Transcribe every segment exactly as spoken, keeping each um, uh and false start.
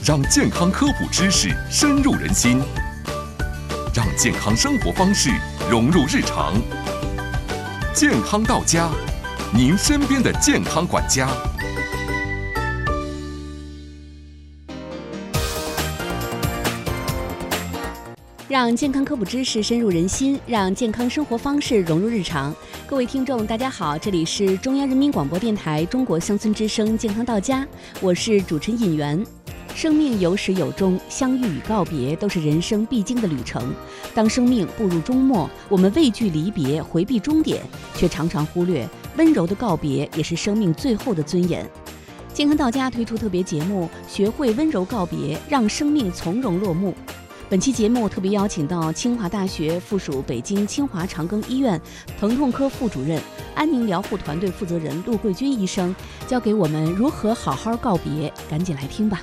让健康科普知识深入人心，让健康生活方式融入日常。健康到家，您身边的健康管家。 让健康科普知识深入人心，让健康生活方式融入日常。各位听众大家好，这里是中央人民广播电台中国乡村之声健康到家，我是主持人尹媛。生命有始有终，相遇与告别都是人生必经的旅程。当生命步入终末，我们畏惧离别，回避终点，却常常忽略温柔的告别也是生命最后的尊严。健康到家推出特别节目，学会温柔告别，让生命从容落幕。本期节目特别邀请到清华大学附属北京清华长庚医院疼痛科副主任、安宁疗护团队负责人陆桂军医生，教给我们如何好好告别。赶紧来听吧。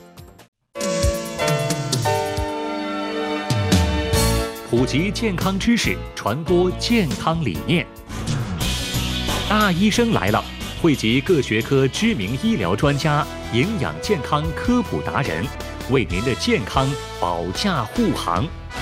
普及健康知识，传播健康理念。大医生来了，汇集各学科知名医疗专家、营养健康科普达人，为您的健康保驾护航。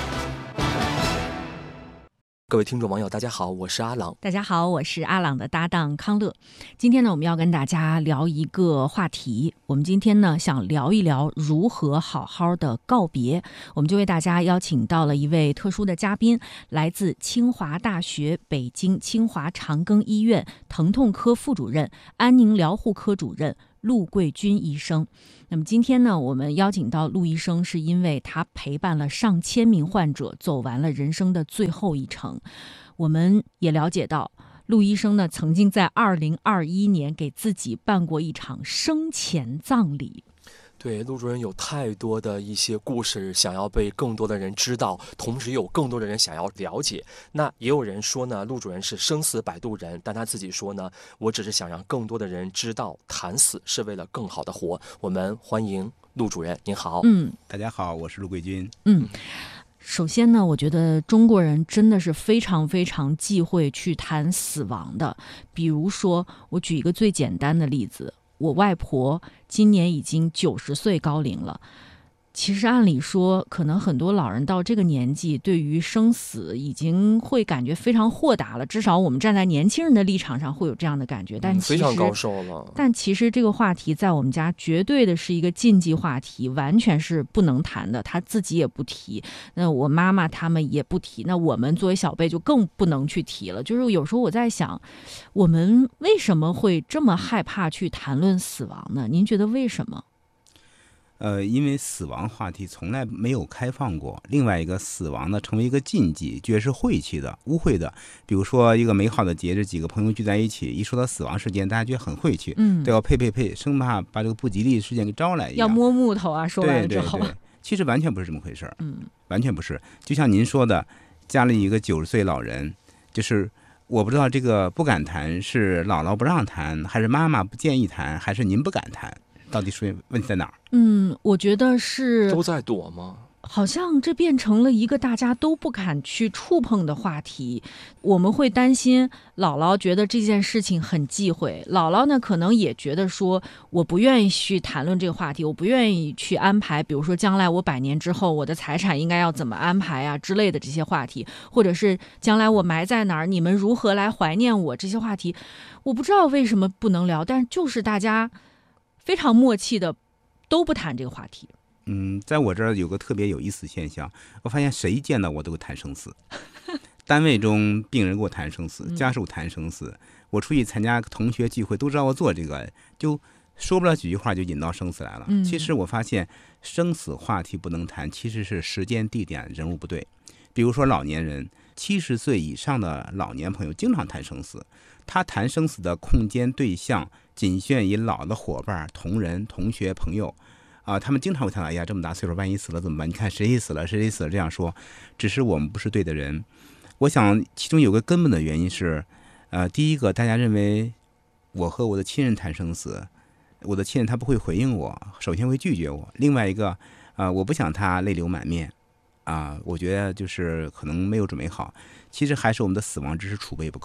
各位听众网友大家好，我是阿朗。 大家好，我是阿朗的搭档康乐。今天呢，我们要跟大家聊一个话题。我们今天呢，想聊一聊如何好好的告别。我们就为大家邀请到了一位特殊的嘉宾，来自清华大学北京清华长庚医院疼痛科副主任、安宁疗护科主任陆桂军医生。那么今天呢，我们邀请到陆医生，是因为他陪伴了上千名患者走完了人生的最后一程。我们也了解到，陆医生呢曾经在二零二一年给自己办过一场生前葬礼。 对，陆主任有太多的一些故事想要被更多的人知道，同时有更多的人想要了解。那也有人说呢，陆主任是生死摆渡人，但他自己说呢，我只是想让更多的人知道，谈死是为了更好的活。我们欢迎陆主任，您好。 嗯，大家好，我是陆桂军。 嗯。首先呢，我觉得中国人真的是非常非常忌讳去谈死亡的。比如说，我举一个最简单的例子，我外婆今年已经九十岁高龄了。其实按理说，可能很多老人到这个年纪，对于生死已经会感觉非常豁达了。至少我们站在年轻人的立场上会有这样的感觉。但其实、 嗯、非常高寿了。 但其实这个话题在我们家绝对的是一个禁忌话题，完全是不能谈的。他自己也不提，那我妈妈他们也不提，那我们作为小辈就更不能去提了。就是有时候我在想，我们为什么会这么害怕去谈论死亡呢？您觉得为什么？ 呃，因为死亡话题从来没有开放过。另外一个，死亡呢成为一个禁忌，觉得是晦气的、污秽的。比如说一个美好的节日，几个朋友聚在一起，一说到死亡事件，大家觉得很晦气，嗯，都要呸呸呸，生怕把这个不吉利事件给招来一样。 要摸木头啊，说完了之后， 对对对，其实完全不是这么回事儿，嗯，完全不是。就像您说的，家里一个九十岁老人，就是我不知道这个不敢谈是姥姥不让谈，还是妈妈不建议谈，还是您不敢谈。到底是问题在哪儿？ 嗯，我觉得是都在躲吗？ 好像这变成了一个大家都不敢去触碰的话题。我们会担心姥姥觉得这件事情很忌讳，姥姥呢可能也觉得说，我不愿意去谈论这个话题，我不愿意去安排，比如说将来我百年之后我的财产应该要怎么安排啊之类的这些话题，或者是将来我埋在哪儿，你们如何来怀念我，这些话题我不知道为什么不能聊，但就是大家非常默契的都不谈这个话题。 嗯，在我这儿有个特别有意思的现象，我发现谁见到我都会谈生死。单位中病人跟我谈生死，家属谈生死，我出去参加同学聚会都知道我做这个，就说不了几句话就引到生死来了。嗯、其实我发现生死话题不能谈，其实是时间、地点、人物不对。比如说老年人，七十岁以上的老年朋友经常谈生死，他谈生死的空间对象仅限于老的伙伴、同仁、同学、朋友。啊，他们经常会谈到，哎呀，这么大岁数，万一死了怎么办？你看谁死了，谁谁死了，这样说，只是我们不是对的人。我想其中有个根本的原因是，呃，第一个，大家认为我和我的亲人谈生死，我的亲人他不会回应我，首先会拒绝我。另外一个，啊、呃，我不想他泪流满面，啊、呃，我觉得就是可能没有准备好。其实还是我们的死亡知识储备不够。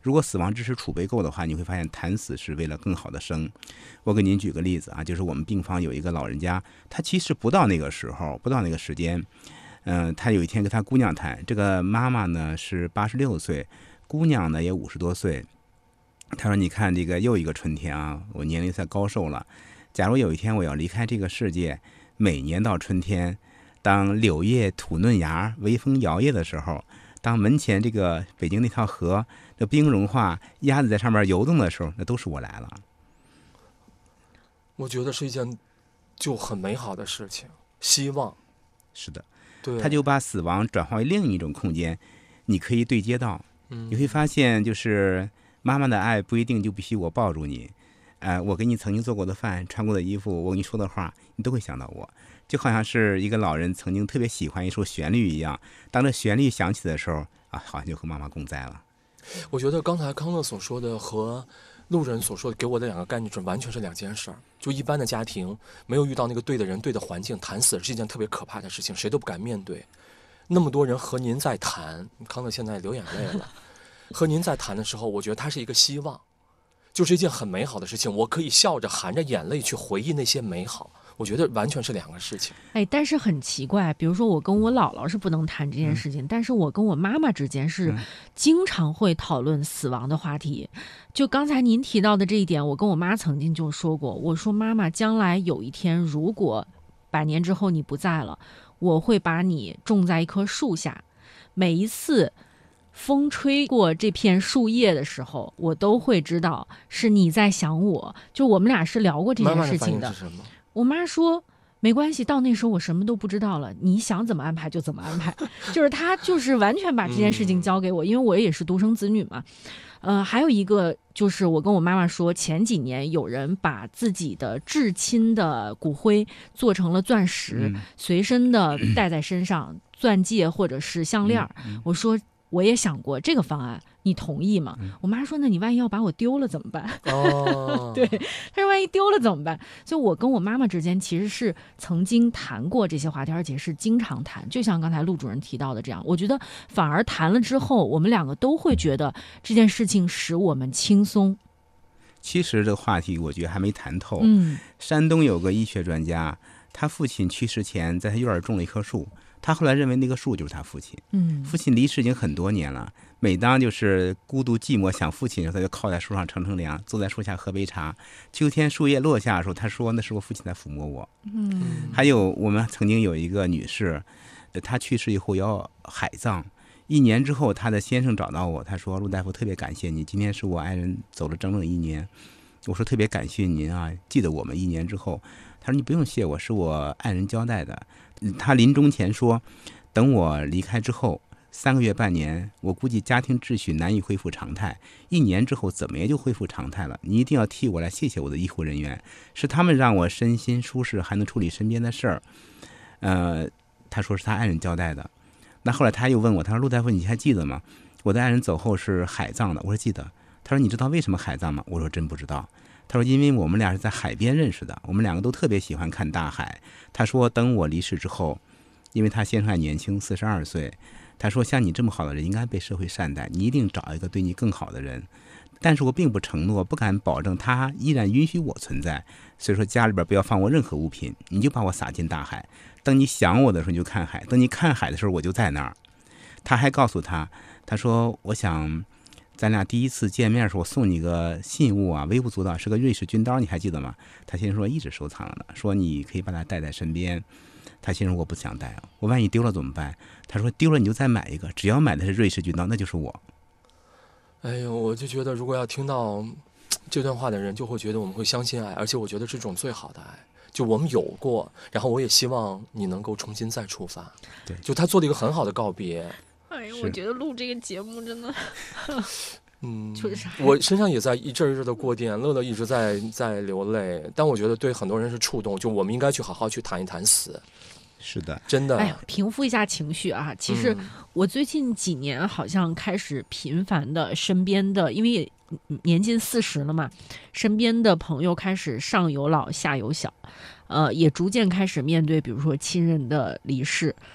如果死亡知识储备够的话，你会发现谈死是为了更好的生。我给您举个例子啊，就是我们病房有一个老人家，他其实不到那个时候，不到那个时间，嗯、呃，他有一天跟他姑娘谈，这个妈妈呢是八十六岁，姑娘呢也五十多岁。他说：“你看这个又一个春天啊，我年龄才高寿了。假如有一天我要离开这个世界，每年到春天，当柳叶吐嫩芽，微风摇曳的时候，当门前这个北京那条河的冰融化，鸭子在上面游动的时候，那都是我来了。” 我觉得是一件就很美好的事情，希望。 是的， 对， 他就把死亡转化为另一种空间，你可以对接到。 嗯， 你会发现，就是妈妈的爱不一定就必须我抱住你，呃，我给你曾经做过的饭、穿过的衣服，我跟你说的话，你都会想到我。就好像是一个老人曾经特别喜欢一首旋律一样，当这旋律响起的时候啊，好像就和妈妈共在了。 我觉得刚才康乐所说的和路人所说的给我的两个概念是完全是两件事儿。就一般的家庭没有遇到那个对的人、对的环境，谈死是一件特别可怕的事情，谁都不敢面对。那么多人和您在谈，康乐现在流眼泪了。和您在谈的时候，我觉得它是一个希望，就是一件很美好的事情。我可以笑着含着眼泪去回忆那些美好，我觉得完全是两个事情。 哎，但是很奇怪，比如说我跟我姥姥是不能谈这件事情，嗯、但是我跟我妈妈之间是经常会讨论死亡的话题。就刚才您提到的这一点，我跟我妈曾经就说过，我说妈妈，将来有一天如果百年之后你不在了，我会把你种在一棵树下，每一次风吹过这片树叶的时候，我都会知道是你在想我。就我们俩是聊过这件事情的。 妈妈的反应是什么？ 我妈说没关系，到那时候我什么都不知道了，你想怎么安排就怎么安排。就是她就是完全把这件事情交给我，因为我也是独生子女嘛。呃，还有一个就是我跟我妈妈说，前几年有人把自己的至亲的骨灰做成了钻石，嗯、随身的戴在身上，钻戒或者是项链。嗯嗯、我说我也想过这个方案，你同意吗？嗯、我妈说那你万一要把我丢了怎么办？哦，对，她说万一丢了怎么办？所以我跟我妈妈之间其实是曾经谈过这些话题，而且是经常谈，就像刚才陆主任提到的这样。我觉得反而谈了之后，我们两个都会觉得这件事情使我们轻松。 其实这个话题我觉得还没谈透。 嗯， 山东有个医学专家，他父亲去世前在他院儿种了一棵树。他后来认为那个树就是他父亲， 嗯， 父亲离世已经很多年了。每当就是孤独寂寞想父亲的时候，他就靠在树上乘乘凉，坐在树下喝杯茶。秋天树叶落下的时候，他说那是我父亲在抚摸我。 嗯， 还有我们曾经有一个女士，她去世以后要海葬，一年之后，她的先生找到我，他说陆大夫特别感谢你，今天是我爱人走了整整一年。我说特别感谢您啊，记得我们一年之后。他说你不用谢我，是我爱人交代的。他临终前说，等我离开之后三个月半年，我估计家庭秩序难以恢复常态，一年之后怎么也就恢复常态了。你一定要替我来谢谢我的医护人员，是他们让我身心舒适，还能处理身边的事儿。呃，他说是他爱人交代的。那后来他又问我，他说陆大夫你还记得吗？我的爱人走后是海葬的。我说记得。他说你知道为什么海葬吗？我说真不知道。他说因为我们俩是在海边认识的，我们两个都特别喜欢看大海。他说等我离世之后，因为他先生还年轻，四十二岁，他说像你这么好的人应该被社会善待，你一定找一个对你更好的人。但是我并不承诺，不敢保证他依然允许我存在，所以说家里边不要放我任何物品，你就把我撒进大海，等你想我的时候你就看海，等你看海的时候我就在那儿。他还告诉他，他说我想咱俩第一次见面的时候，我送你个信物啊，微不足道，是个瑞士军刀，你还记得吗？他先生说一直收藏了呢，说你可以把它带在身边。他先生我不想带，我万一丢了怎么办？他说丢了你就再买一个，只要买的是瑞士军刀，那就是我。 哎呦，我就觉得如果要听到这段话的人，就会觉得我们会相信爱，而且我觉得是一种最好的爱。就我们有过，然后我也希望你能够重新再出发。 对， 就他做了一个很好的告别。 哎呀，我觉得录这个节目真的， 嗯， 就是我身上也在一阵一阵的过电，乐乐一直在在流泪，但我觉得对很多人是触动，就我们应该去好好去谈一谈死。 是的， 真的。 哎呀，平复一下情绪啊！其实我最近几年好像开始频繁的身边的，因为也年近四十了嘛，身边的朋友开始上有老下有小，呃，也逐渐开始面对，比如说亲人的离世。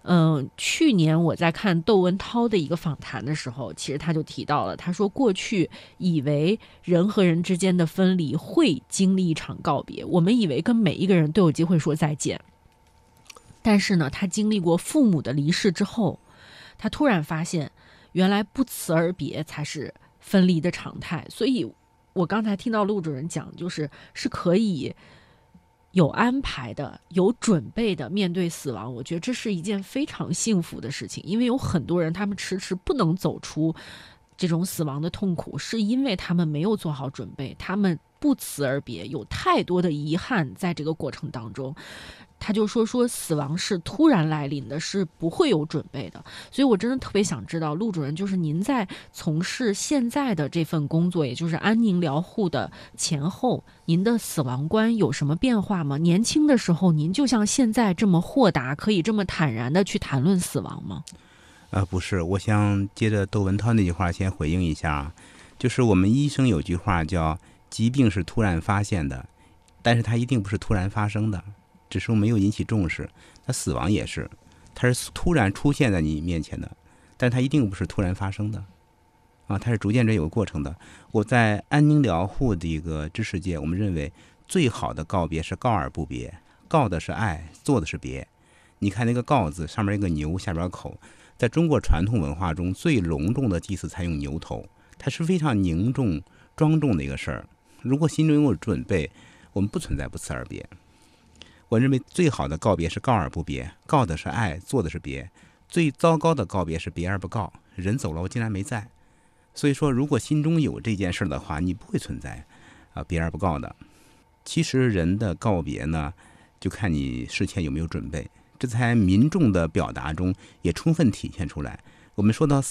嗯、呃，去年我在看窦文涛的一个访谈的时候，其实他就提到了，他说过去以为人和人之间的分离会经历一场告别，我们以为跟每一个人都有机会说再见，但是呢，他经历过父母的离世之后，他突然发现原来不辞而别才是分离的常态。所以我刚才听到陆主任讲，就是是可以有安排的、有准备的面对死亡，我觉得这是一件非常幸福的事情。因为有很多人他们迟迟不能走出这种死亡的痛苦，是因为他们没有做好准备，他们不辞而别，有太多的遗憾在这个过程当中。他就说说死亡是突然来临的，是不会有准备的。所以我真的特别想知道，陆主任，就是您在从事现在的这份工作，也就是安宁疗护的前后，您的死亡观有什么变化吗？年轻的时候您就像现在这么豁达，可以这么坦然的去谈论死亡吗？ 呃，不是，我想接着窦文涛那句话先回应一下，就是我们医生有句话叫疾病是突然发现的，但是它一定不是突然发生的，只是没有引起重视。那死亡也是，它是突然出现在你面前的，但它一定不是突然发生的啊，它是逐渐着有过程的。我在安宁疗护的一个知识界，我们认为最好的告别是告而不别，告的是爱，做的是别。你看那个告字上面一个牛，下边口，在中国传统文化中最隆重的祭祀才用牛头，它是非常凝重庄重的一个事儿。如果心中有准备，我们不存在不辞而别。我认为最好的告别是告而不别，告的是爱，做的是别。最糟糕的告别是别而不告，人走了我竟然没在。所以说，如果心中有这件事的话，你不会存在啊别而不告的。其实人的告别呢，就看你事前有没有准备，这在民众的表达中也充分体现出来。我们说到